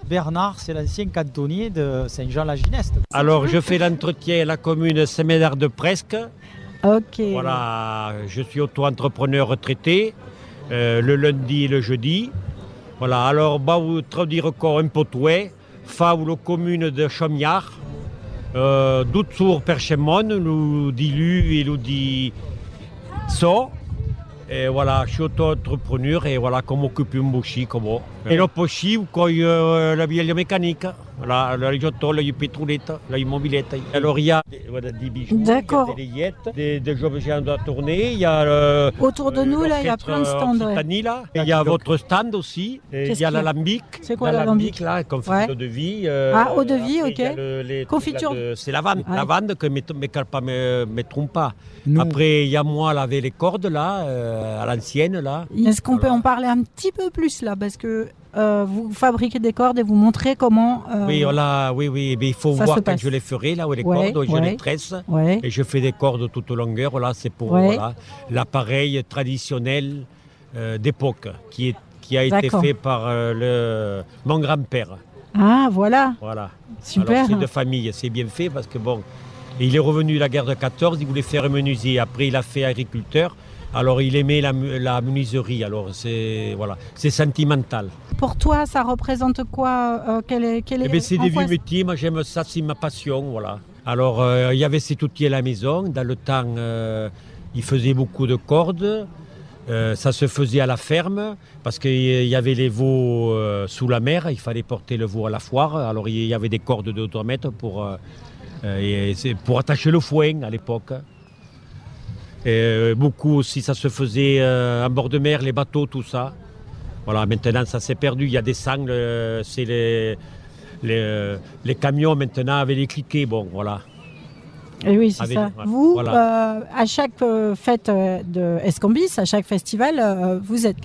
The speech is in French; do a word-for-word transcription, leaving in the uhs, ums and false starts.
Bernard, c'est l'ancien cantonnier de Saint-Jean-la-Gineste. Alors, je fais l'entretien à la commune Saint-Médard-de-Presque. Ok. Voilà, je suis auto-entrepreneur retraité, euh, le lundi et le jeudi. Voilà, alors, bah, vous traduire encore un potouet, fa ou la commune de Chaumiard, euh, d'Outsour Perchemon, nous dit lu et nous dit so. Et voilà, je suis auto-entrepreneur et voilà, comme occupe un bouchi, comme moi. Et le pochi, ou quand euh, la vieille mécanique, voilà, la joto, la pétrolette, la mobilette. Alors il y a des, voilà, des bijoux, D'accord. il y a des layettes, des, des objets à tourner, il y a euh, Autour de nous, là, il y a plein de stands. Ouais. Occitanie, là. Et il y a votre stand aussi, et il y a l'alambic. C'est quoi l'alambic là, confiture ouais. de vie. Euh, ah, eau de vie, après, ok. Il y a le, les, Confiture. De, c'est lavande, ouais. lavande que ne me, me trompe pas. Non. Après, il y a moi, laver les cordes, là, euh, à l'ancienne, là. Est-ce qu'on voilà. peut en parler un petit peu plus, là, parce que euh, vous fabriquez des cordes et vous montrez comment... Euh, oui, voilà, oui, oui, mais il faut voir quand je les ferai, là, où les ouais, cordes, où ouais. je les tresse, ouais. et je fais des cordes toute longueur, là, c'est pour ouais. voilà, l'appareil traditionnel euh, d'époque, qui, est, qui a été fait par euh, le, mon grand-père. Ah, voilà. Voilà. Super. Alors, c'est de famille, c'est bien fait, parce que bon, il est revenu de la guerre de quatorze, il voulait faire un menuisier, après il a fait agriculteur. Alors il aimait la, la menuiserie, alors c'est voilà, c'est sentimental. Pour toi, ça représente quoi euh, quel est, quel est, eh C'est des vieux métiers, moi j'aime ça, c'est ma passion, voilà. Alors euh, il y avait cet outil à la maison, dans le temps euh, il faisait beaucoup de cordes, euh, ça se faisait à la ferme, parce qu'il y avait les veaux euh, sous la mer, il fallait porter le veau à la foire, alors il y avait des cordes de deux mètres pour, euh, et c'est pour attacher le foin à l'époque. Et beaucoup aussi, ça se faisait euh, en bord de mer, les bateaux, tout ça. Voilà, maintenant, ça s'est perdu. Il y a des sangles, euh, c'est les, les, les camions maintenant avec les cliquets. Bon, voilà. Et oui, c'est avec, ça. Voilà. Vous, Voilà. Euh, à chaque euh, fête euh, de Escambis, à chaque festival, euh, vous êtes